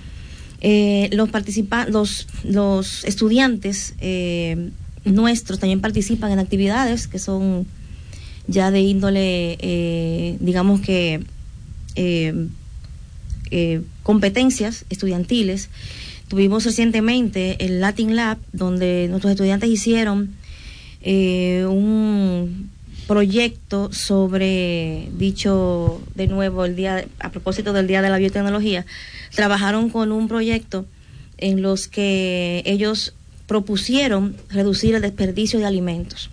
Eh, los participa los, los estudiantes eh, nuestros también participan en actividades que son ya de índole, eh, digamos que, eh, eh, competencias estudiantiles. Tuvimos recientemente el Latin Lab, donde nuestros estudiantes hicieron eh, un proyecto sobre, dicho de nuevo el día, a propósito del Día de la Biotecnología, trabajaron con un proyecto en los que ellos propusieron reducir el desperdicio de alimentos.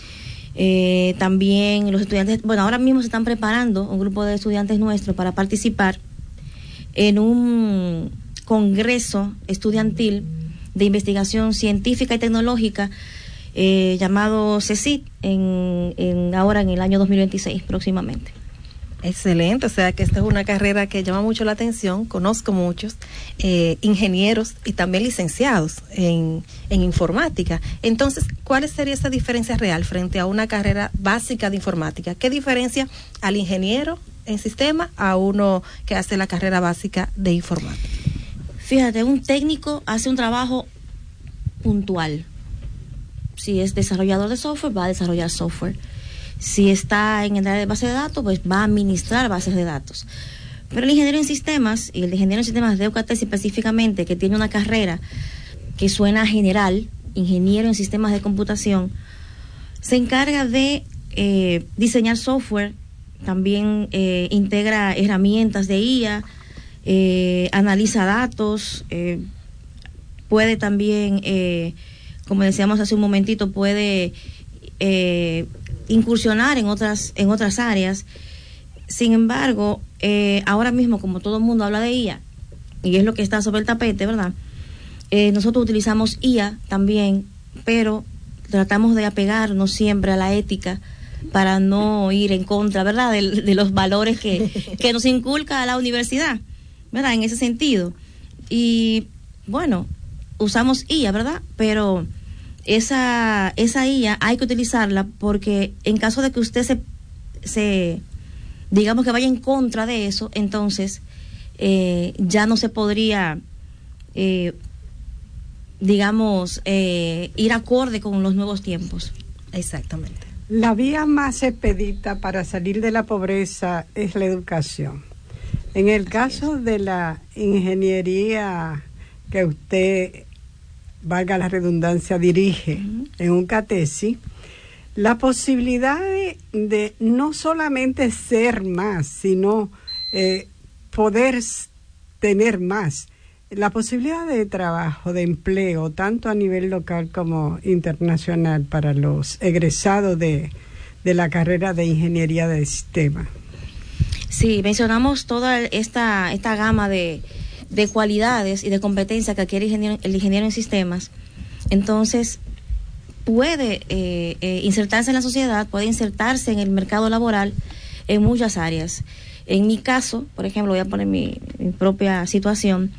Eh, también los estudiantes, bueno, ahora mismo se están preparando un grupo de estudiantes nuestros para participar en un congreso estudiantil de investigación científica y tecnológica eh, llamado CECIT en, en ahora en el año dos mil veintiséis próximamente. Excelente, o sea que esta es una carrera que llama mucho la atención. Conozco muchos eh, ingenieros y también licenciados en, en informática. Entonces, ¿cuál sería esa diferencia real frente a una carrera básica de informática? ¿Qué diferencia al ingeniero en sistema a uno que hace la carrera básica de informática? Fíjate, un técnico hace un trabajo puntual. Si es desarrollador de software, va a desarrollar software. Si está en el área de base de datos, pues va a administrar bases de datos. Pero el ingeniero en sistemas, y el ingeniero en sistemas de UCATES específicamente, que tiene una carrera que suena general, ingeniero en sistemas de computación, se encarga de eh, diseñar software, también eh, integra herramientas de I A, eh, analiza datos, eh, puede también, eh, como decíamos hace un momentito, puede eh, incursionar en otras en otras áreas. Sin embargo, eh, ahora mismo, como todo el mundo habla de I A, y es lo que está sobre el tapete, ¿verdad? Eh, nosotros utilizamos I A también, pero tratamos de apegarnos siempre a la ética para no ir en contra, ¿verdad?, de, de los valores que, que nos inculca la universidad, ¿verdad?, en ese sentido. Y, bueno, usamos I A, ¿verdad?, pero esa esa I A hay que utilizarla porque en caso de que usted se, se digamos que vaya en contra de eso, entonces eh, ya no se podría eh, digamos eh, ir acorde con los nuevos tiempos. Exactamente. La vía más expedita para salir de la pobreza es la educación. En el caso de la ingeniería que usted, valga la redundancia, dirige uh-huh. en un CATESI, la posibilidad de, de no solamente ser más, sino eh, poder tener más, la posibilidad de trabajo, de empleo, tanto a nivel local como internacional para los egresados de, de la carrera de ingeniería de sistema. Sí, mencionamos toda esta, esta gama de de cualidades y de competencias que adquiere el ingeniero, el ingeniero en sistemas. Entonces puede eh, eh, insertarse en la sociedad, puede insertarse en el mercado laboral en muchas áreas. En mi caso, por ejemplo, voy a poner mi, mi propia situación,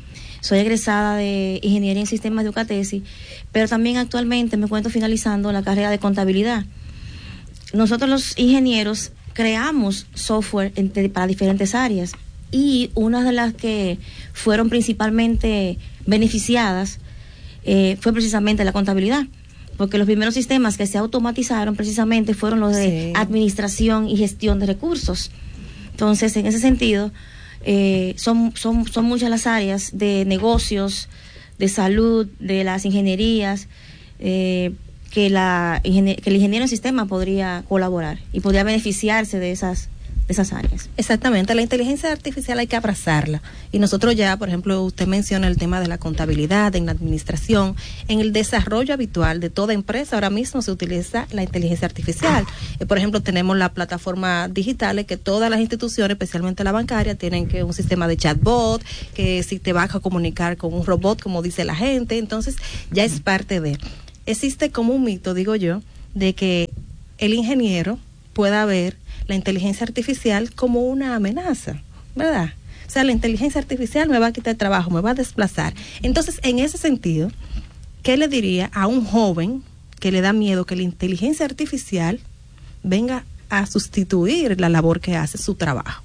soy egresada de Ingeniería en Sistemas de UCATESI, pero también actualmente me encuentro finalizando la carrera de Contabilidad. Nosotros los ingenieros creamos software entre, para diferentes áreas, y una de las que fueron principalmente beneficiadas eh, fue precisamente la contabilidad, porque los primeros sistemas que se automatizaron precisamente fueron los de sí. administración y gestión de recursos. Entonces, en ese sentido, eh, son, son, son muchas las áreas de negocios, de salud, de las ingenierías, eh, que, la, que el ingeniero en sistema podría colaborar y podría beneficiarse de esas de esas áreas. Exactamente, la inteligencia artificial hay que abrazarla, y nosotros ya, por ejemplo, usted menciona el tema de la contabilidad, en la administración, en el desarrollo habitual de toda empresa, ahora mismo se utiliza la inteligencia artificial. Eh, por ejemplo, tenemos las plataformas digitales que todas las instituciones, especialmente la bancaria, tienen que un sistema de chatbot, que si te vas a comunicar con un robot, como dice la gente, entonces ya es parte de... Existe como un mito, digo yo, de que el ingeniero pueda ver la inteligencia artificial como una amenaza, ¿verdad? O sea, la inteligencia artificial me va a quitar trabajo, me va a desplazar. Entonces, en ese sentido, ¿qué le diría a un joven que le da miedo que la inteligencia artificial venga a sustituir la labor que hace su trabajo?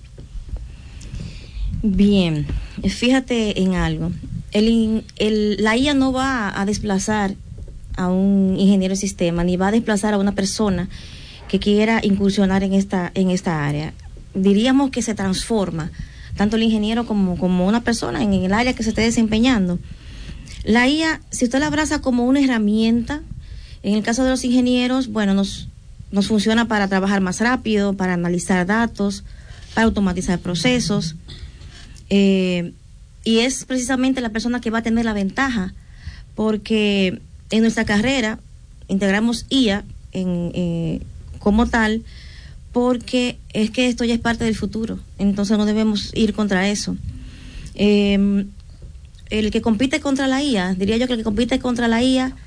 Bien, fíjate en algo. El, el, la I A no va a desplazar a un ingeniero de sistema, ni va a desplazar a una persona que quiera incursionar en esta en esta área. Diríamos que se transforma tanto el ingeniero como, como una persona en el área que se esté desempeñando. La I A, si usted la abraza como una herramienta, en el caso de los ingenieros, bueno, nos, nos funciona para trabajar más rápido, para analizar datos, para automatizar procesos, eh, y es precisamente la persona que va a tener la ventaja, porque en nuestra carrera integramos I A en... Eh, como tal, porque es que esto ya es parte del futuro, entonces no debemos ir contra eso. Eh, el que compite contra la I A, diría yo que el que compite contra la I A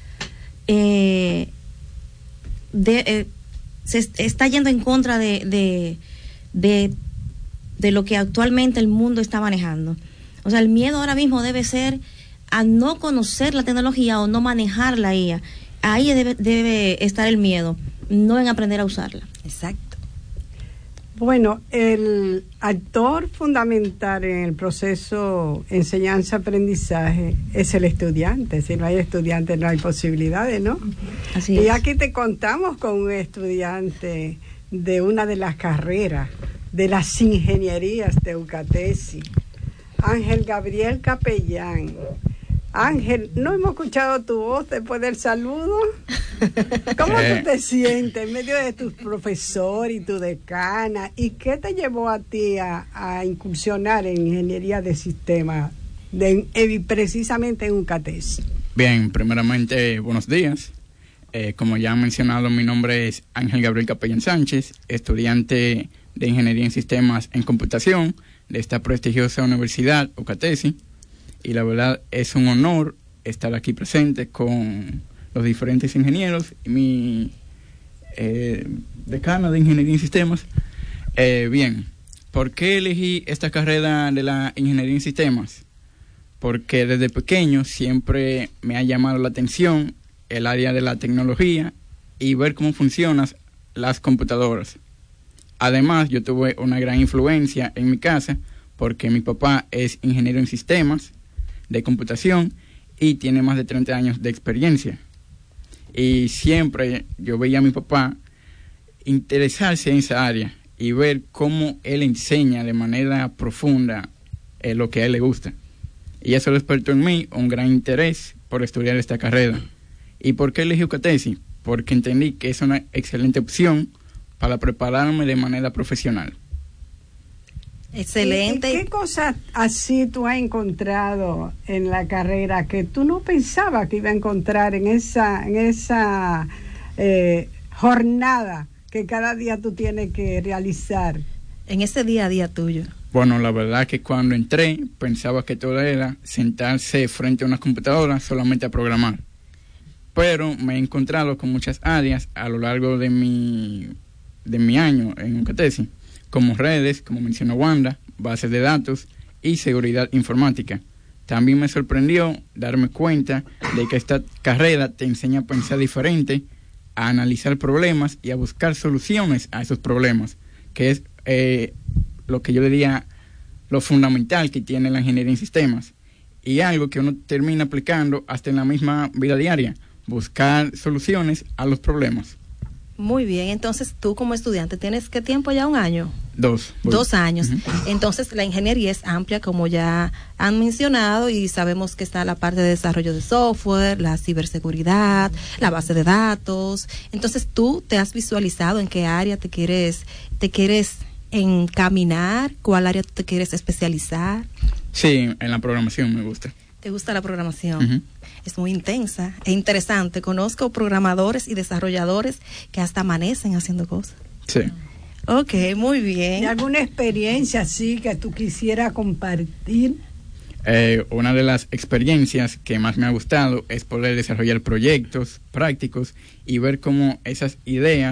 eh, de, eh, se está yendo en contra de, de, de, de lo que actualmente el mundo está manejando. O sea, el miedo ahora mismo debe ser a no conocer la tecnología o no manejar la I A. Ahí debe, debe estar el miedo, no en aprender a usarla. Exacto. Bueno, el actor fundamental en el proceso enseñanza-aprendizaje es el estudiante. Si no hay estudiantes, no hay posibilidades, ¿no? Así y es. aquí te contamos con un estudiante de una de las carreras de las ingenierías de UCATESI, Ángel Gabriel Capellán. Ángel, no hemos escuchado tu voz después del saludo. ¿Cómo eh. tú te sientes en medio de tus profesores y tu decana? ¿Y qué te llevó a ti a, a incursionar en ingeniería de sistemas, de, eh, precisamente en UCATESI? Bien, primeramente, buenos días. Eh, como ya han mencionado, mi nombre es Ángel Gabriel Capellán Sánchez, estudiante de Ingeniería en Sistemas en Computación de esta prestigiosa universidad, UCATESI. Y la verdad es un honor estar aquí presente con los diferentes ingenieros y mi eh, decana de Ingeniería en Sistemas. Eh, bien, ¿por qué elegí esta carrera de la Ingeniería en Sistemas? Porque desde pequeño siempre me ha llamado la atención el área de la tecnología y ver cómo funcionan las computadoras. Además, yo tuve una gran influencia en mi casa porque mi papá es ingeniero en sistemas de computación y tiene más de treinta años de experiencia. Y siempre yo veía a mi papá interesarse en esa área y ver cómo él enseña de manera profunda eh, lo que a él le gusta. Y eso despertó en mí un gran interés por estudiar esta carrera. ¿Y por qué elegí UCATESI? Porque entendí que es una excelente opción para prepararme de manera profesional. Excelente. ¿Y qué cosas así tú has encontrado en la carrera que tú no pensabas que iba a encontrar en esa, en esa eh, jornada que cada día tú tienes que realizar? En ese día a día tuyo. Bueno, la verdad que cuando entré pensaba que todo era sentarse frente a una computadora solamente a programar. Pero me he encontrado con muchas áreas a lo largo de mi, de mi año en UCATESI, como redes, como mencionó Wanda, bases de datos y seguridad informática, También me sorprendió darme cuenta de que esta carrera te enseña a pensar diferente, a analizar problemas y a buscar soluciones a esos problemas, que es eh, lo que yo diría lo fundamental que tiene la ingeniería en sistemas, y algo que uno termina aplicando hasta en la misma vida diaria, buscar soluciones a los problemas. Muy bien, entonces tú como estudiante, ¿tienes qué tiempo ya? ¿Un año? Dos. Voy. Dos años. Uh-huh. Entonces la ingeniería es amplia, como ya han mencionado, y sabemos que está la parte de desarrollo de software, la ciberseguridad, la base de datos. Entonces tú te has visualizado en qué área te quieres, te quieres encaminar, cuál área te quieres especializar. Sí, en la programación me gusta. ¿Te gusta la programación? Uh-huh. Es muy intensa e interesante. Conozco programadores y desarrolladores que hasta amanecen haciendo cosas. Sí. Ok, muy bien. ¿Y alguna experiencia así que tú quisieras compartir? Eh, una de las experiencias que más me ha gustado es poder desarrollar proyectos prácticos y ver cómo esas ideas